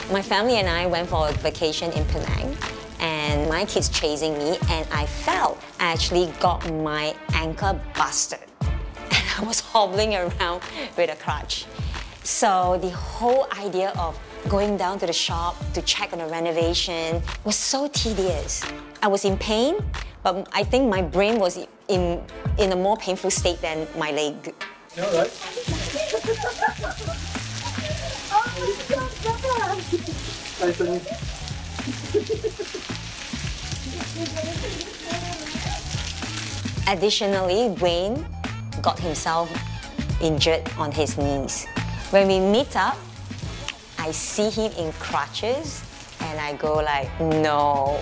My family and I went for a vacation in Penang, and my kids chasing me, and I fell. I actually got my ankle busted, and I was hobbling around with a crutch. So the whole idea of going down to the shop to check on the renovation was so tedious. I was in pain, but I think my brain was in a more painful state than my leg. You all right? Nice to meet you. Additionally, Wayne got himself injured on his knees. When we meet up, I see him in crutches and I go like, no.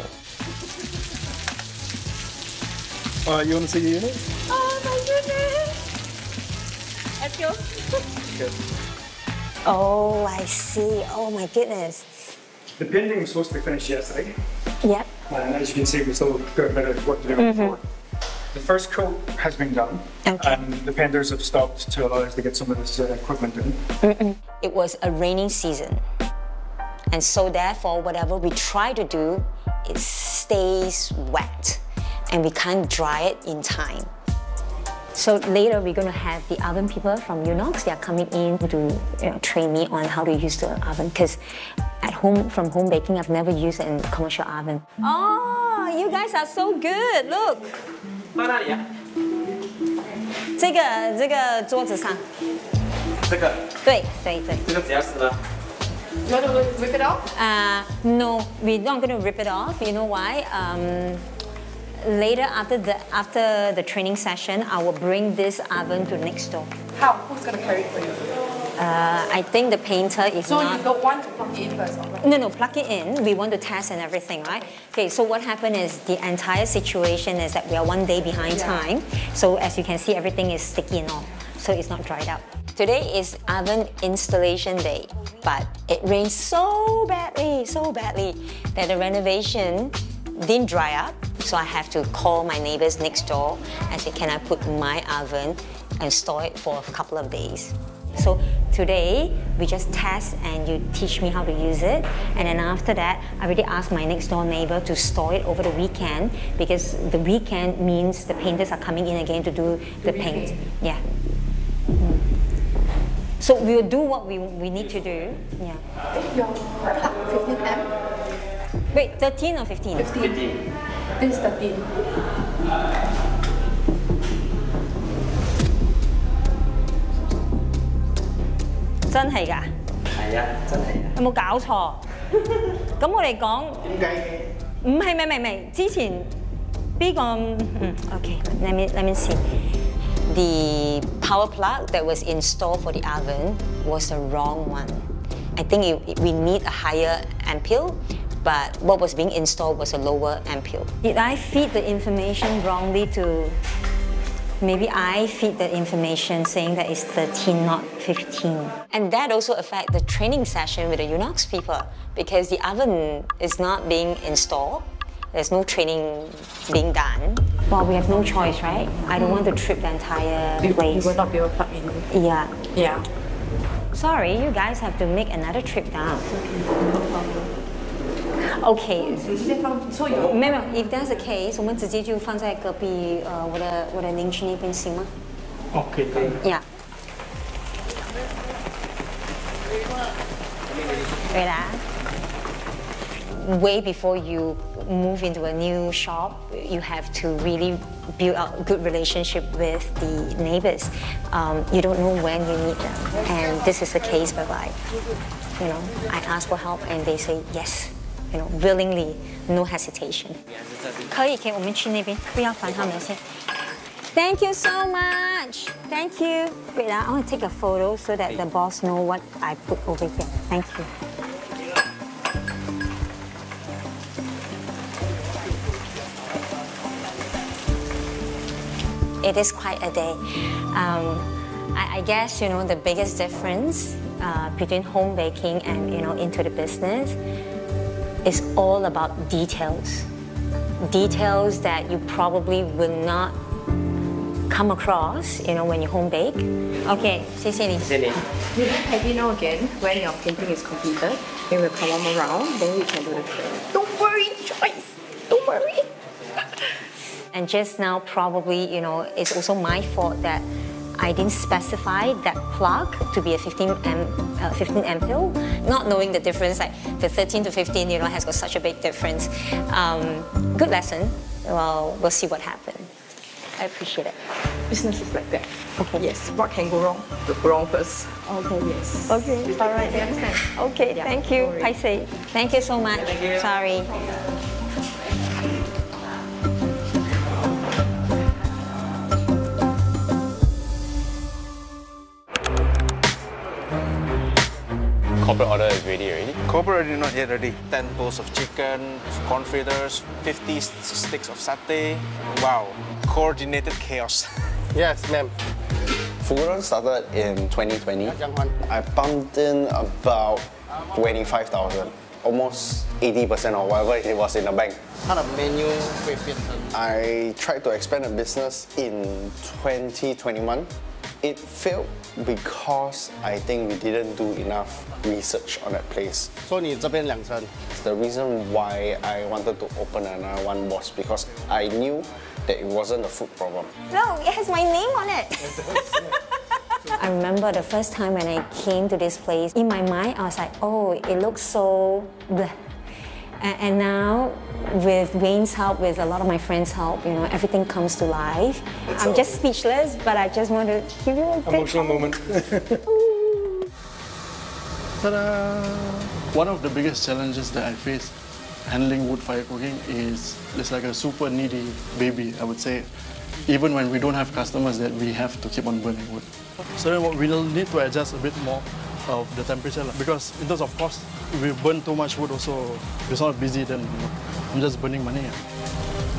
You want to see the unit? Oh my goodness! Let's go. Good. Oh, I see. Oh my goodness. The painting was supposed to be finished yesterday. Yep. And as you can see, we still got a bit of work to do on the floor. The first coat has been done, Okay. and the painters have stopped to allow us to get some of this equipment in. It was a rainy season. And so therefore, whatever we try to do, it stays wet. And we can't dry it in time. So later, we're going to have the oven people from Unox. They are coming in to train me on how to use the oven. Because at home, from home baking, I've never used a commercial oven. Oh, you guys are so good. Look. 放哪里呀？ 这个桌子上。 这个对。 这个怎样撕呢？ You want to rip it off? No, we're not going to rip it off. You know why? Later, after the training session, I will bring this oven to next door. How? Who's going to carry it for you? I think the painter is So not... you don't want to plug it in first, right? No, plug it in. We want to test and everything, right? Okay, so what happened is the entire situation is that we are 1 day behind time. So as you can see, everything is sticky and all. So it's not dried out. Today is oven installation day, but it rained so badly that the renovation didn't dry up. So I have to call my neighbors next door and say, can I put my oven and store it for a couple of days? So today, we just test and you teach me how to use it. And then after that, I already asked my next door neighbor to store it over the weekend because the weekend means the painters are coming in again to do the paint. Yeah. So we'll do what we need to do. Yeah. Your 15 amp? Wait, 13 or 15? 15. This is 13. 真係㗎？ 係啊，真係啊。 有冇搞錯？咁我哋講點解嘅？ 唔係，之前邊個？Okay, let me see. The power plug that was installed for the oven was the wrong one. I think we need a higher ampere, but what was being installed was a lower ampere. Did I feed the information wrongly to... Maybe I feed the information saying that it's 13, not 15. And that also affects the training session with the Unox people because the oven is not being installed. There's no training being done. Well, we have no choice, right? I don't want to trip the entire place. You will not be able to plug in. Yeah. Yeah. Sorry, you guys have to make another trip down. Okay. So you 没有 ，If that's the case， 我们直接就放在隔壁我的邻居那边行吗 Okay, good. ？Yeah。对啦。Way before you move into a new shop, you have to really build a good relationship with the neighbors. You don't know when you need them, and this is the case whereby, you know, I ask for help and they say yes. You know, willingly, no hesitation. 可以，我们去那边，不要烦他们先。Thank you so much. Thank you. Wait, I want to take a photo so that the boss know what I put over here. Thank you. It is quite a day. I guess, you know, the biggest difference between home baking and, you know, into the business is all about details. Details that you probably will not come across, you know, when you home bake. Okay, 谢谢你。 Sini. You can let me know again when your painting is completed. Then we'll come around. Then we can do the tray. Don't worry, Joyce. Don't worry. And just now, probably, you know, it's also my fault that I didn't specify that plug to be a 15 amp hill, not knowing the difference, like the 13 to 15, you know, has got such a big difference. Good lesson. Well, we'll see what happens. I appreciate it. Business is like that. Okay. Yes. What can go wrong? The wrong first. Okay. Yes. Okay. All right. You understand? Okay. Yeah, Thank you. no worries. I say. Thank you so much. Thank you. Sorry. Corporate order is ready already. Corporate not yet ready. 10 bowls of chicken, corn fritters, 50 sticks of satay. Wow, coordinated chaos. Yes, ma'am. Fuguran started in 2020. I pumped in about 25,000, almost 80% of whatever it was in the bank. 它的 menu 会变成 I tried to expand the business in 2021. It failed because I think we didn't do enough research on that place. 说你这边2层 The reason why I wanted to open another one was because I knew that it wasn't a food problem. No, it has my name on it. I remember the first time when I came to this place, in my mind, I was like, oh, it looks so bleh. And now, with Wayne's help, with a lot of my friends' help, you know, everything comes to life. I'm just speechless, but I just want to give you a big Emotional moment. Ta-da! One of the biggest challenges that I face handling wood fire cooking is it's like a super needy baby, I would say. Even when we don't have customers, that we have to keep on burning wood. So then we'll need to adjust a bit more of the temperature because in terms of cost, if we burn too much wood also, if it's not busy, then I'm just burning money.